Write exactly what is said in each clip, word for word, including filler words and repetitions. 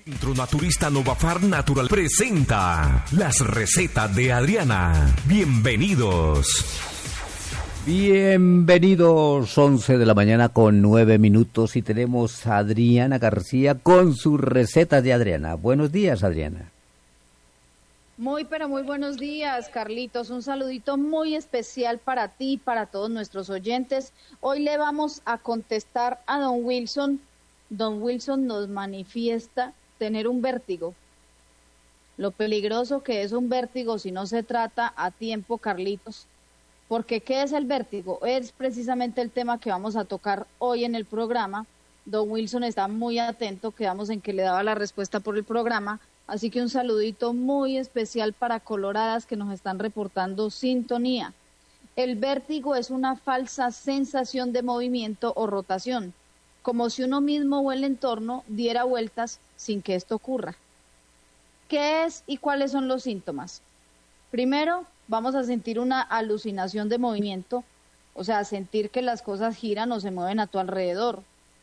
Centro Naturista Novafar Natural presenta las recetas de Adriana. Bienvenidos. Bienvenidos, once de la mañana con nueve minutos y tenemos a Adriana García con sus recetas de Adriana. Buenos días, Adriana. Muy, pero muy buenos días, Carlitos. Un saludito muy especial para ti y para todos nuestros oyentes. Hoy le vamos a contestar a don Wilson. Don Wilson nos manifiesta tener un vértigo. Lo peligroso que es un vértigo si no se trata a tiempo, Carlitos. Porque ¿qué es el vértigo? Es precisamente el tema que vamos a tocar hoy en el programa. Don Wilson está muy atento, quedamos en que le daba la respuesta por el programa. Así que un saludito muy especial para coloradas que nos están reportando sintonía. El vértigo es una falsa sensación de movimiento o rotación, como si uno mismo o el entorno diera vueltas sin que esto ocurra. ¿Qué es y cuáles son los síntomas? Primero, vamos a sentir una alucinación de movimiento, o sea, sentir que las cosas giran o se mueven a tu alrededor.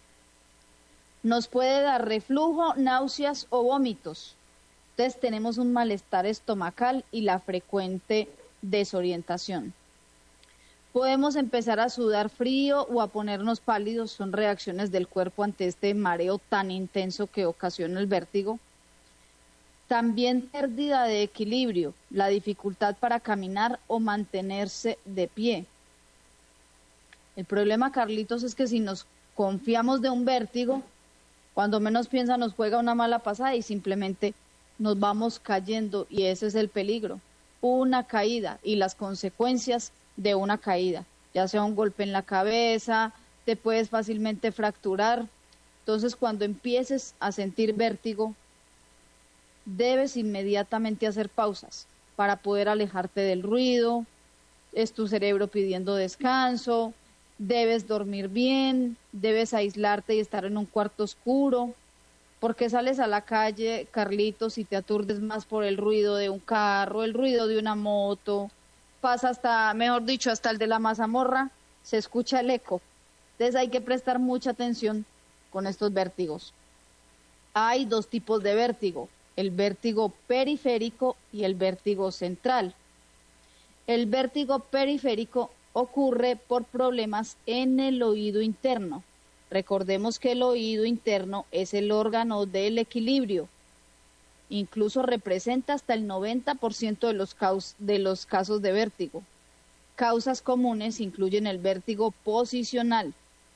Nos puede dar reflujo, náuseas o vómitos. Entonces tenemos un malestar estomacal y la frecuente desorientación. Podemos empezar a sudar frío o a ponernos pálidos, son reacciones del cuerpo ante este mareo tan intenso que ocasiona el vértigo. También pérdida de equilibrio, la dificultad para caminar o mantenerse de pie. El problema, Carlitos, es que si nos confiamos de un vértigo, cuando menos piensa nos juega una mala pasada y simplemente nos vamos cayendo, y ese es el peligro. Una caída y las consecuencias de una caída, ya sea un golpe en la cabeza, te puedes fácilmente fracturar. Entonces, cuando empieces a sentir vértigo, debes inmediatamente hacer pausas para poder alejarte del ruido. Es tu cerebro pidiendo descanso, debes dormir bien, debes aislarte y estar en un cuarto oscuro. Porque sales a la calle, Carlitos, y te aturdes más por el ruido de un carro, el ruido de una moto, pasa hasta, mejor dicho, hasta el de la mazamorra, se escucha el eco. Entonces hay que prestar mucha atención con estos vértigos. Hay dos tipos de vértigo, el vértigo periférico y el vértigo central. El vértigo periférico ocurre por problemas en el oído interno. Recordemos que el oído interno es el órgano del equilibrio. Incluso representa hasta el noventa por ciento de los, caus de los casos de vértigo. Causas comunes incluyen el vértigo posicional.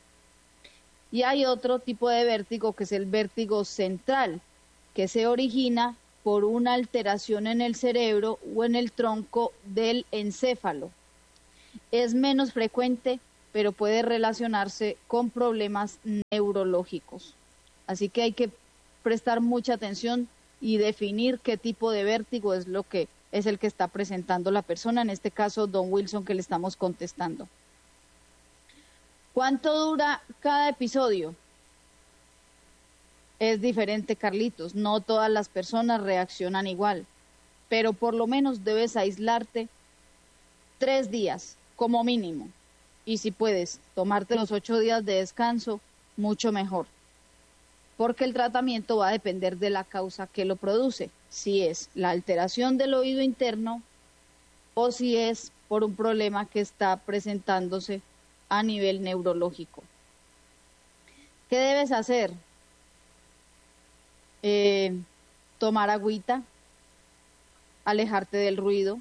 Y hay otro tipo de vértigo que es el vértigo central, que se origina por una alteración en el cerebro o en el tronco del encéfalo. Es menos frecuente, pero puede relacionarse con problemas neurológicos. Así que hay que prestar mucha atención y definir qué tipo de vértigo es lo que es el que está presentando la persona, en este caso don Wilson, que le estamos contestando. ¿Cuánto dura cada episodio? Es diferente, Carlitos, no todas las personas reaccionan igual, pero por lo menos debes aislarte tres días como mínimo. Y si puedes tomarte los ocho días de descanso, mucho mejor. Porque el tratamiento va a depender de la causa que lo produce. Si es la alteración del oído interno o si es por un problema que está presentándose a nivel neurológico. ¿Qué debes hacer? Eh, tomar agüita, alejarte del ruido.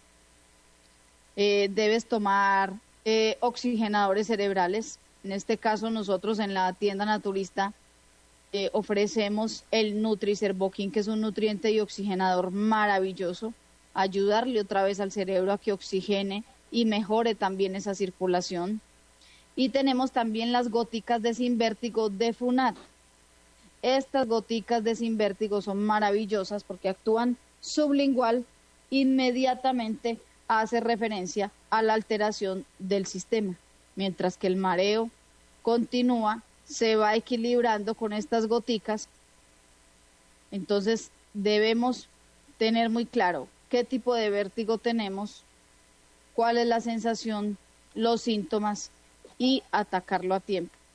Eh, debes tomar Eh, oxigenadores cerebrales. En este caso nosotros en la tienda naturista eh, ofrecemos el Nutricerboquin, que es un nutriente y oxigenador maravilloso, ayudarle otra vez al cerebro a que oxigene y mejore también esa circulación. Y tenemos también las goticas de Sin Vértigo de Funat. Estas goticas de Sin Vértigo son maravillosas porque actúan sublingual, inmediatamente hace referencia a la alteración del sistema, mientras que el mareo continúa, se va equilibrando con estas goticas. Entonces debemos tener muy claro qué tipo de vértigo tenemos, cuál es la sensación, los síntomas y atacarlo a tiempo.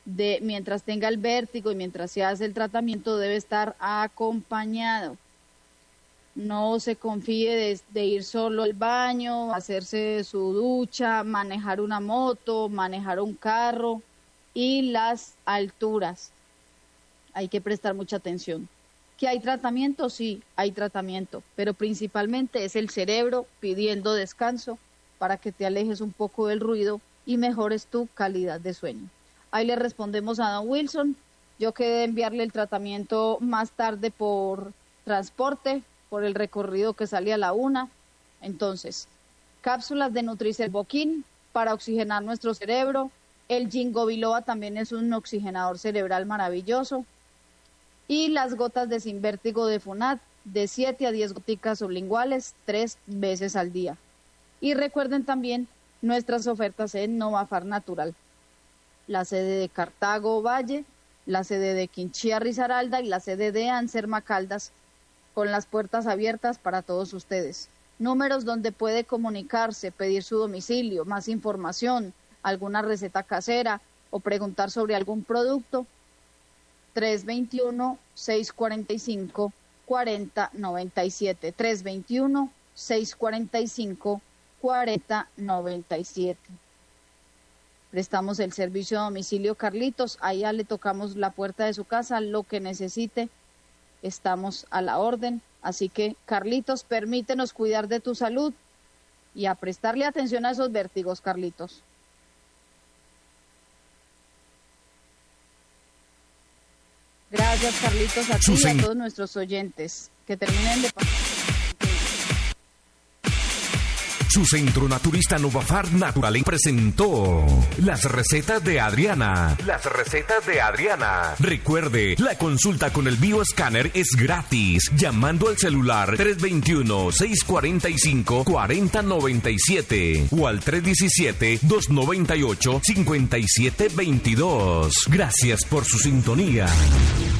de mientras tenga el vértigo y mientras se hace el tratamiento debe estar acompañado. No se confíe de, de ir solo al baño, hacerse su ducha, manejar una moto, manejar un carro y las alturas. Hay que prestar mucha atención. ¿Que hay tratamiento? Sí, hay tratamiento, pero principalmente es el cerebro pidiendo descanso para que te alejes un poco del ruido y mejores tu calidad de sueño. Ahí le respondemos a don Wilson. Yo quedé de enviarle el tratamiento más tarde por transporte, por el recorrido que sale a la una. Entonces, cápsulas de Nutricel Boquín para oxigenar nuestro cerebro. El Ginkgo biloba también es un oxigenador cerebral maravilloso. Y las gotas de Sin Vértigo de Funat, de siete a diez goticas sublinguales, tres veces al día. Y recuerden también nuestras ofertas en Novafar Natural. La sede de Cartago Valle, la sede de Quinchía Risaralda y la sede de Anserma Caldas, con las puertas abiertas para todos ustedes. Números donde puede comunicarse, pedir su domicilio, más información, alguna receta casera o preguntar sobre algún producto. tres dos uno, seis cuatro cinco, cuatro cero nueve siete. tres dos uno, seis cuatro cinco, cuatro cero nueve siete. Prestamos el servicio a domicilio Carlitos. Allá le tocamos la puerta de su casa, lo que necesite. Estamos a la orden, así que Carlitos, permítenos cuidar de tu salud y a prestarle atención a esos vértigos, Carlitos. Gracias, Carlitos, a ti y a todos nuestros oyentes. Que terminen de pasar. Su centro naturista Novafar Natural presentó las recetas de Adriana. Las recetas de Adriana. Recuerde, la consulta con el bioescáner es gratis. Llamando al celular tres dos uno, seis cuatro cinco, cuatro cero nueve siete o al tres uno siete, dos nueve ocho, cinco siete dos dos. Gracias por su sintonía.